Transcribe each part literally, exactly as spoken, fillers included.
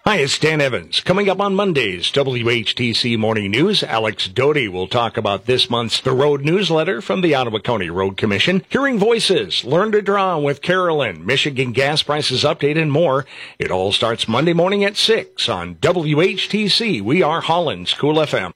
Hi, it's Dan Evans. Coming up on Monday's W H T C Morning News, Alex Doty will talk about this month's The Road newsletter from the Ottawa County Road Commission, Hearing Voices, Learn to Draw with Carolyn, Michigan gas prices update, and more. It all starts Monday morning at six on W H T C. We are Holland's Cool F M.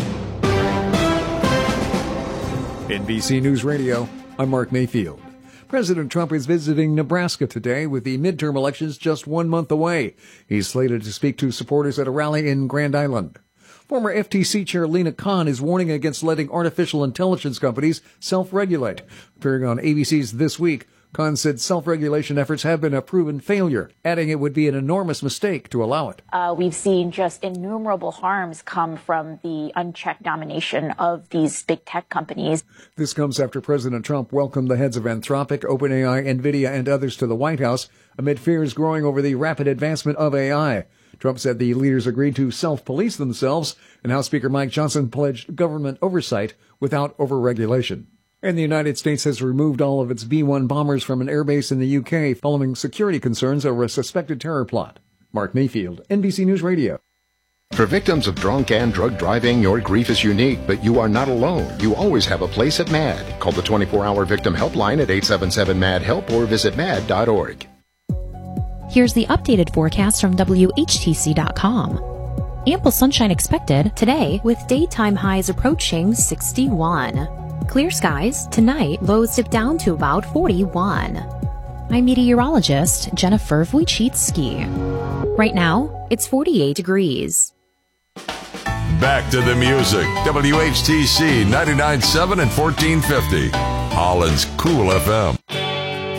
N B C News Radio, I'm Mark Mayfield. President Trump is visiting Nebraska today with the midterm elections just one month away. He's slated to speak to supporters at a rally in Grand Island. Former F T C Chair Lena Khan is warning against letting artificial intelligence companies self-regulate. Appearing on A B C's This Week, Khan said self-regulation efforts have been a proven failure, adding it would be an enormous mistake to allow it. Uh, we've seen just innumerable harms come from the unchecked domination of these big tech companies. This comes after President Trump welcomed the heads of Anthropic, OpenAI, NVIDIA, and others to the White House amid fears growing over the rapid advancement of A I. Trump said the leaders agreed to self-police themselves, and House Speaker Mike Johnson pledged government oversight without over-regulation. And the United States has removed all of its B one bombers from an airbase in the U K following security concerns over a suspected terror plot. Mark Mayfield, N B C News Radio. For victims of drunk and drug driving, your grief is unique, but you are not alone. You always have a place at MAD. Call the twenty-four hour victim helpline at eight seven seven MAD HELP or visit mad dot org. Here's the updated forecast from W H T C dot com. Ample sunshine expected today with daytime highs approaching sixty-one. Clear skies tonight, lows dip down to about forty-one. I'm meteorologist Jennifer Wojcicki. Right now, it's forty-eight degrees. Back to the music. W H T C ninety-nine point seven and fourteen fifty. Holland's Cool F M.